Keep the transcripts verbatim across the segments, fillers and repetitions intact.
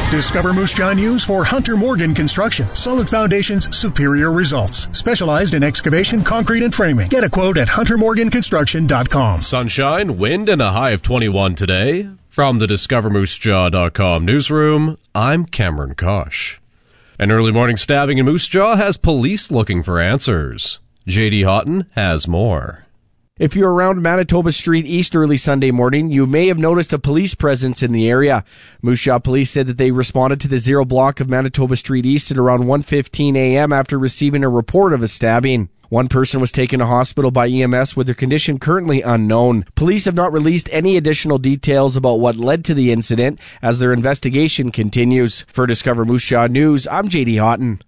Discover Moose Jaw News for Hunter Morgan Construction. Solid foundations, superior results. Specialized in excavation, concrete, and framing. Get a quote at hunter morgan construction dot com. Sunshine, wind, and a high of twenty-one today. From the discover moose jaw dot com newsroom, I'm Cameron Kosh. An early morning stabbing in Moose Jaw has police looking for answers. J D Houghton has more. If you're around Manitoba Street East early Sunday morning, you may have noticed a police presence in the area. Moose Jaw police said that they responded to the zero block of Manitoba Street East at around one fifteen a.m. after receiving a report of a stabbing. One person was taken to hospital by E M S with their condition currently unknown. Police have not released any additional details about what led to the incident as their investigation continues. For Discover Moose Jaw News, I'm J D Houghton.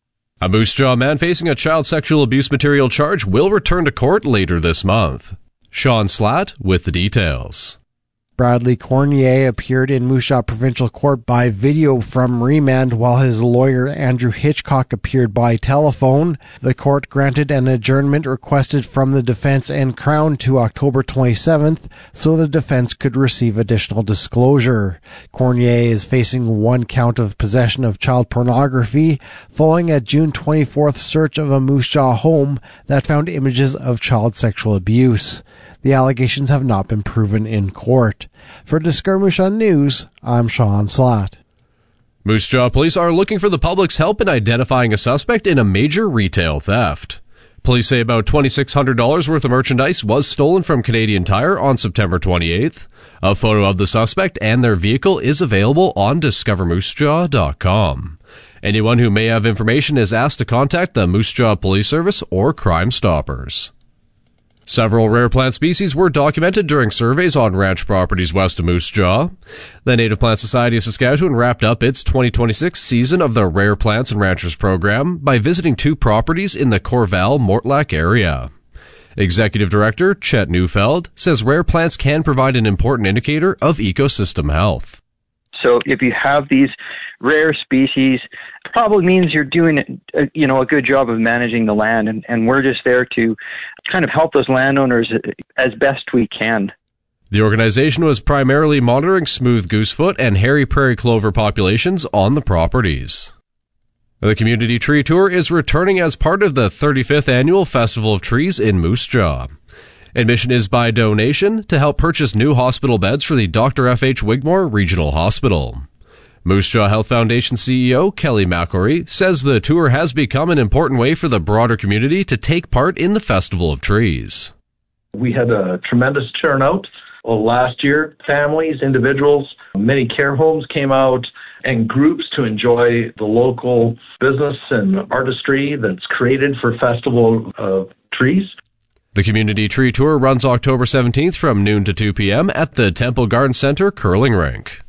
A Moose Jaw man facing a child sexual abuse material charge will return to court later this month. Sean Slatt with the details. Bradley Cornier appeared in Moose Jaw Provincial Court by video from remand while his lawyer Andrew Hitchcock appeared by telephone. The court granted an adjournment requested from the defense and Crown to October twenty-seventh so the defense could receive additional disclosure. Cornier is facing one count of possession of child pornography following a June twenty-fourth search of a Moose Jaw home that found images of child sexual abuse. The allegations have not been proven in court. For Discover Moose Jaw News, I'm Sean Slatt. Moose Jaw police are looking for the public's help in identifying a suspect in a major retail theft. Police say about twenty-six hundred dollars worth of merchandise was stolen from Canadian Tire on September twenty-eighth. A photo of the suspect and their vehicle is available on discover moose jaw dot com. Anyone who may have information is asked to contact the Moose Jaw Police Service or Crime Stoppers. Several rare plant species were documented during surveys on ranch properties west of Moose Jaw. The Native Plant Society of Saskatchewan wrapped up its twenty twenty-six season of the Rare Plants and Ranchers program by visiting two properties in the Corval-Mortlach area. Executive Director Chet Neufeld says rare plants can provide an important indicator of ecosystem health. So if you have these rare species, it probably means you're doing a, you know, a good job of managing the land, and, and we're just there to kind of help those landowners as best we can. The organization was primarily monitoring smooth goosefoot and hairy prairie clover populations on the properties. The Community Tree Tour is returning as part of the thirty-fifth Annual Festival of Trees in Moose Jaw. Admission is by donation to help purchase new hospital beds for the Doctor F H Wigmore Regional Hospital. Moose Jaw Health Foundation C E O Kelly McElry says the tour has become an important way for the broader community to take part in the Festival of Trees. We had a tremendous turnout. Well, last year, families, individuals, many care homes came out, and groups to enjoy the local business and artistry that's created for Festival of Trees. The Community Tree Tour runs October seventeenth from noon to two p.m. at the Temple Garden Center curling rink.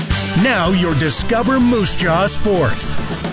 Now your Discover Moose Jaw Sports.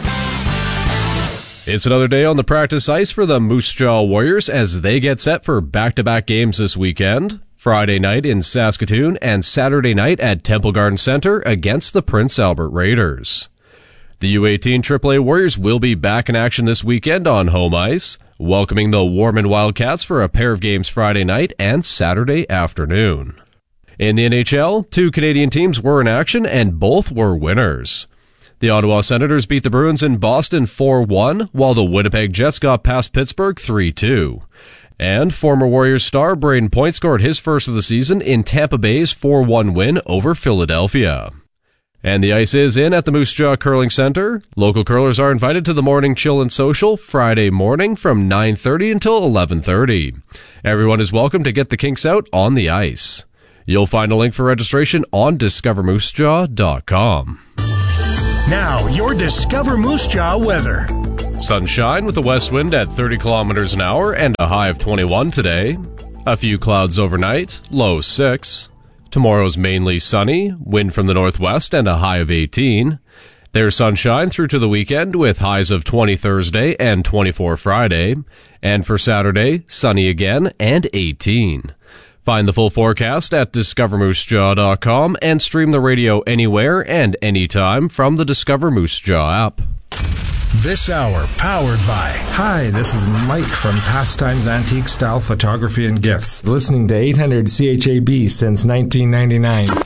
It's another day on the practice ice for the Moose Jaw Warriors as they get set for back-to-back games this weekend. Friday night in Saskatoon and Saturday night at Temple Garden Center against the Prince Albert Raiders. The U eighteen triple A Warriors will be back in action this weekend on home ice, welcoming the Warman Wildcats for a pair of games Friday night and Saturday afternoon. In the N H L, two Canadian teams were in action and both were winners. The Ottawa Senators beat the Bruins in Boston four one, while the Winnipeg Jets got past Pittsburgh three two. And former Warriors star Brayden Point scored his first of the season in Tampa Bay's four one win over Philadelphia. And the ice is in at the Moose Jaw Curling Center. Local curlers are invited to the morning chill and social Friday morning from nine thirty until eleven thirty. Everyone is welcome to get the kinks out on the ice. You'll find a link for registration on discover moose jaw dot com. Now, your Discover Moose Jaw weather. Sunshine with a west wind at thirty kilometers an hour and a high of twenty-one today. A few clouds overnight, low six. Tomorrow's mainly sunny, wind from the northwest and a high of eighteen. There's sunshine through to the weekend with highs of twenty Thursday and twenty-four Friday. And for Saturday, sunny again and eighteen. Find the full forecast at discover moose jaw dot com and stream the radio anywhere and anytime from the Discover Moose Jaw app. This hour powered by... Hi, this is Mike from Pastimes Antique Style Photography and Gifts, listening to eight hundred C H A B since nineteen ninety-nine.